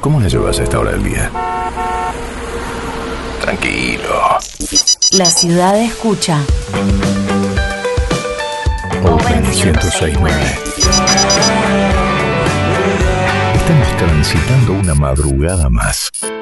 ¿Cómo la llevas a esta hora del día? Tranquilo. La ciudad escucha. Open 106.9. Estamos transitando una madrugada más.